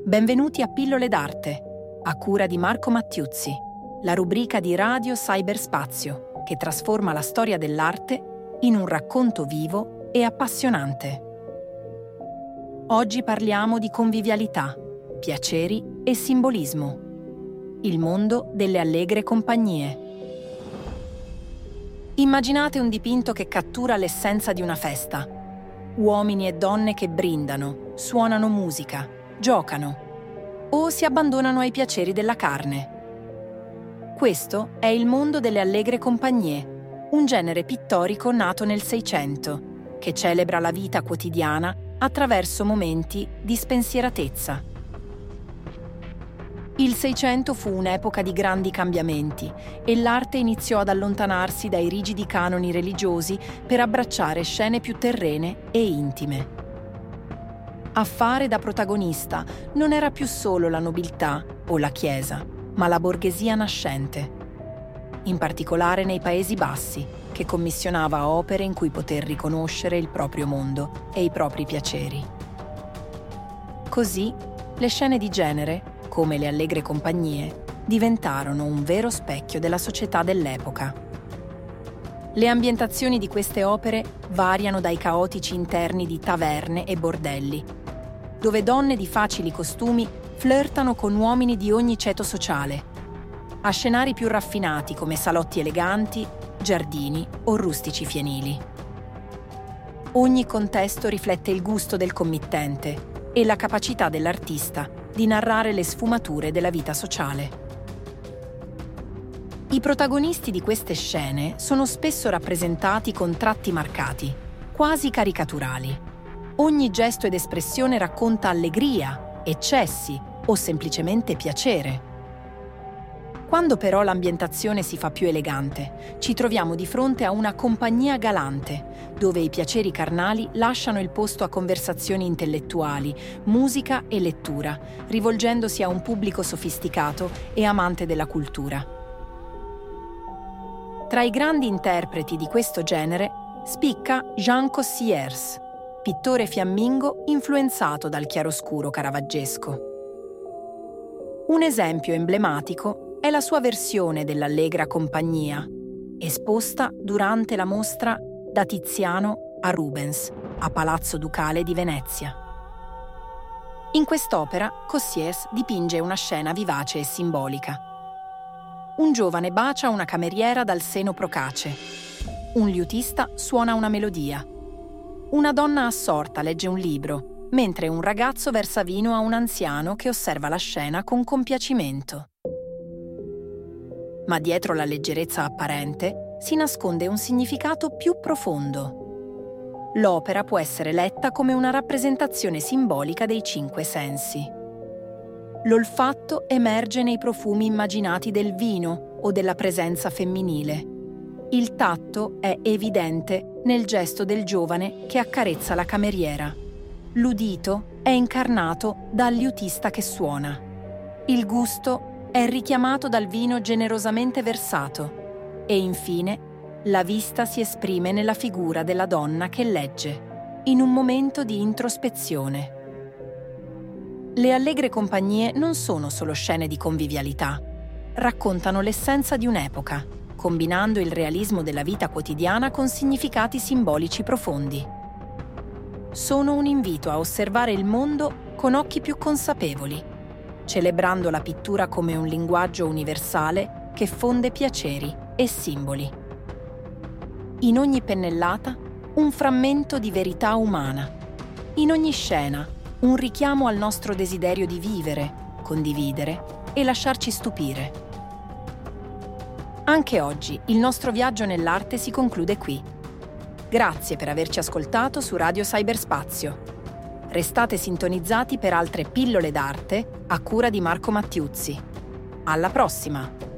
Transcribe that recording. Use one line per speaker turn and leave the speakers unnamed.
Benvenuti a Pillole d'arte, a cura di Marco Mattiuzzi, la rubrica di Radio Cyberspazio che trasforma la storia dell'arte in un racconto vivo e appassionante. Oggi parliamo di convivialità, piaceri e simbolismo. Il mondo delle allegre compagnie. Immaginate un dipinto che cattura l'essenza di una festa. Uomini e donne che brindano, suonano musica, giocano o si abbandonano ai piaceri della carne. Questo è il mondo delle allegre compagnie, un genere pittorico nato nel Seicento, che celebra la vita quotidiana attraverso momenti di spensieratezza. Il Seicento fu un'epoca di grandi cambiamenti e l'arte iniziò ad allontanarsi dai rigidi canoni religiosi per abbracciare scene più terrene e intime. A fare da protagonista non era più solo la nobiltà o la Chiesa, ma la borghesia nascente, in particolare nei Paesi Bassi, che commissionava opere in cui poter riconoscere il proprio mondo e i propri piaceri. Così, le scene di genere, come le allegre compagnie, diventarono un vero specchio della società dell'epoca. Le ambientazioni di queste opere variano dai caotici interni di taverne e bordelli, dove donne di facili costumi flirtano con uomini di ogni ceto sociale, a scenari più raffinati come salotti eleganti, giardini o rustici fienili. Ogni contesto riflette il gusto del committente e la capacità dell'artista di narrare le sfumature della vita sociale. I protagonisti di queste scene sono spesso rappresentati con tratti marcati, quasi caricaturali. Ogni gesto ed espressione racconta allegria, eccessi o semplicemente piacere. Quando però l'ambientazione si fa più elegante, ci troviamo di fronte a una compagnia galante, dove i piaceri carnali lasciano il posto a conversazioni intellettuali, musica e lettura, rivolgendosi a un pubblico sofisticato e amante della cultura. Tra i grandi interpreti di questo genere spicca Jean Cossiers, pittore fiammingo influenzato dal chiaroscuro caravaggesco. Un esempio emblematico è la sua versione dell'Allegra Compagnia, esposta durante la mostra Da Tiziano a Rubens, a Palazzo Ducale di Venezia. In quest'opera, Cossiers dipinge una scena vivace e simbolica. Un giovane bacia una cameriera dal seno procace. Un liutista suona una melodia. Una donna assorta legge un libro, mentre un ragazzo versa vino a un anziano che osserva la scena con compiacimento. Ma dietro la leggerezza apparente si nasconde un significato più profondo. L'opera può essere letta come una rappresentazione simbolica dei 5 sensi. L'olfatto emerge nei profumi immaginati del vino o della presenza femminile. Il tatto è evidente nel gesto del giovane che accarezza la cameriera. L'udito è incarnato dal liutista che suona. Il gusto è richiamato dal vino generosamente versato e infine la vista si esprime nella figura della donna che legge, in un momento di introspezione. Le allegre compagnie non sono solo scene di convivialità, raccontano l'essenza di un'epoca, combinando il realismo della vita quotidiana con significati simbolici profondi. Sono un invito a osservare il mondo con occhi più consapevoli, celebrando la pittura come un linguaggio universale che fonde piaceri e simboli. In ogni pennellata, un frammento di verità umana. In ogni scena, un richiamo al nostro desiderio di vivere, condividere e lasciarci stupire. Anche oggi il nostro viaggio nell'arte si conclude qui. Grazie per averci ascoltato su Radio Cyberspazio. Restate sintonizzati per altre pillole d'arte a cura di Marco Mattiuzzi. Alla prossima!